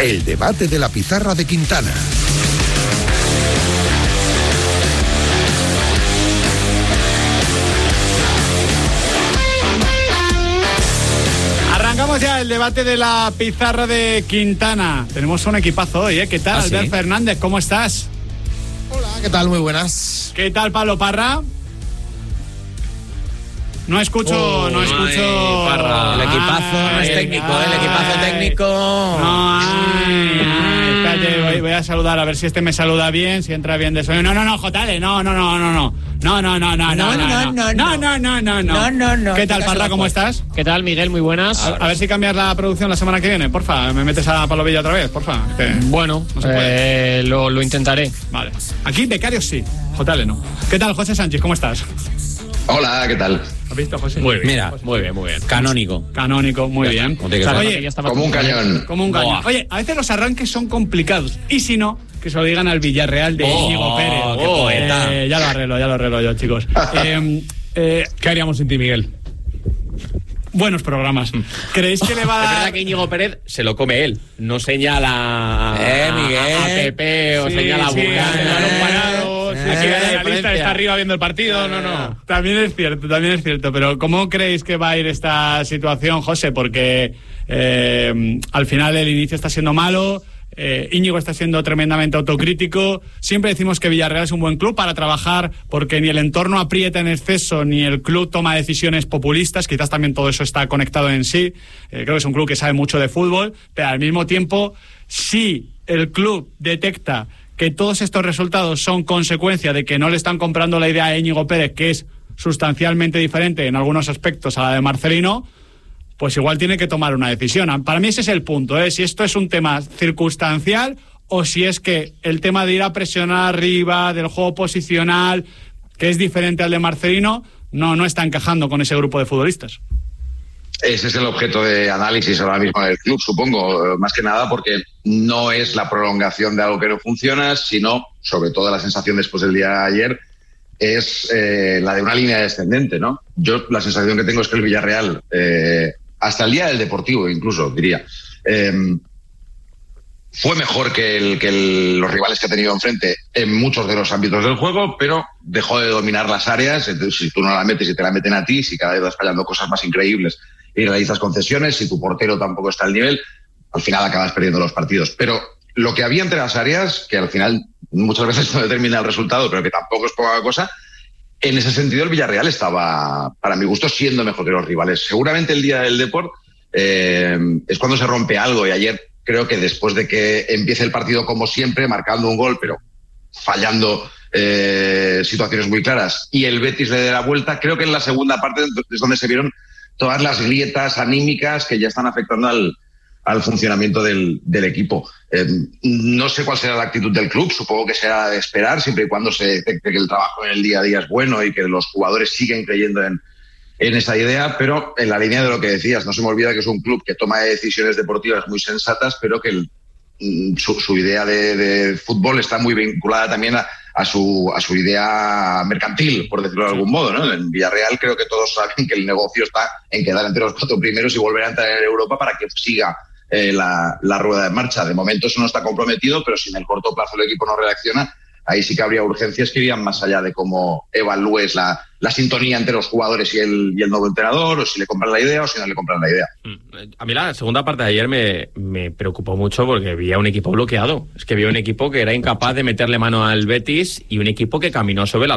El debate de la pizarra de Quintana. Arrancamos ya el debate de la pizarra de Quintana. Tenemos un equipazo hoy, ¿eh? ¿Qué tal, Albert Fernández? ¿Cómo estás? Hola, ¿qué tal? Muy buenas. ¿Qué tal, Pablo Parra? No escucho. Parra. El equipazo es técnico, el equipazo técnico. Espérate, voy a saludar a ver si este me saluda bien, si entra bien de sonido. No, Jotale, no. No. ¿Qué tal, Parra? ¿Cómo estás? ¿Qué tal, Miguel? Muy buenas. A ver si cambias la producción la semana que viene, porfa. Me metes a Pablo Villa otra vez, porfa. Bueno, no se puede. Lo intentaré. Vale. Aquí, becarios sí, Jotale no. ¿Qué tal, José Sánchez? ¿Cómo estás? Hola, ¿qué tal? ¿Has visto, José? Muy bien. Mira, muy bien. Canónico, muy bien. Oye, como un cañón. Oye, a veces los arranques son complicados. Y si no, que se lo digan al Villarreal de Íñigo Pérez. ¡Qué poeta! Ya lo arreglo yo, chicos. ¿Qué haríamos sin ti, Miguel? Buenos programas. ¿Creéis que le va a dar...? Es verdad que Íñigo Pérez se lo come él. No señala Miguel. a Pepe o señala a Bucán. Aquí la lista está arriba viendo el partido. No. También es cierto. Pero ¿cómo creéis que va a ir esta situación, José? Porque al final el inicio está siendo malo. Íñigo está siendo tremendamente autocrítico. Siempre decimos que Villarreal es un buen club para trabajar porque ni el entorno aprieta en exceso ni el club toma decisiones populistas. Quizás también todo eso está conectado en sí. Creo que es un club que sabe mucho de fútbol, pero al mismo tiempo, si el club detecta que todos estos resultados son consecuencia de que no le están comprando la idea a Íñigo Pérez, que es sustancialmente diferente en algunos aspectos a la de Marcelino, pues igual tiene que tomar una decisión. Para mí ese es el punto, si esto es un tema circunstancial o si es que el tema de ir a presionar arriba, del juego posicional, que es diferente al de Marcelino, no está encajando con ese grupo de futbolistas. Ese es el objeto de análisis ahora mismo del club, supongo, más que nada porque no es la prolongación de algo que no funciona, sino, sobre todo la sensación después del día de ayer, es la de una línea descendente, ¿no? Yo la sensación que tengo es que el Villarreal, hasta el día del Deportivo incluso, diría, fue mejor que los rivales que ha tenido enfrente en muchos de los ámbitos del juego, pero dejó de dominar las áreas. Entonces, si tú no la metes y te la meten a ti, si cada vez vas fallando cosas más increíbles y realizas concesiones, si tu portero tampoco está al nivel, al final acabas perdiendo los partidos. Pero lo que había entre las áreas, que al final muchas veces no determina el resultado, pero que tampoco es poca cosa, en ese sentido el Villarreal estaba, para mi gusto, siendo mejor que los rivales. Seguramente el día del Deport es cuando se rompe algo, y ayer creo que después de que empiece el partido como siempre, marcando un gol, pero fallando situaciones muy claras, y el Betis le dé la vuelta, creo que en la segunda parte es donde se vieron todas las grietas anímicas que ya están afectando al funcionamiento del equipo. No sé cuál será la actitud del club, supongo que será de esperar, siempre y cuando se detecte que el trabajo en el día a día es bueno y que los jugadores siguen creyendo en esa idea, pero en la línea de lo que decías, no se me olvida que es un club que toma decisiones deportivas muy sensatas, pero que su idea de fútbol está muy vinculada también a su idea mercantil, por decirlo de algún modo, ¿no? En Villarreal creo que todos saben que el negocio está en quedar entre los 4 primeros y volver a entrar en Europa para que siga la rueda de marcha. De momento eso no está comprometido, pero si en el corto plazo el equipo no reacciona, ahí sí que habría urgencias que irían más allá de cómo evalúes la sintonía entre los jugadores y el nuevo entrenador, o si le compran la idea o si no le compran la idea. A mí la segunda parte de ayer me preocupó mucho porque vi a un equipo bloqueado. Es que vi un equipo que era incapaz de meterle mano al Betis y un equipo que caminó sobre la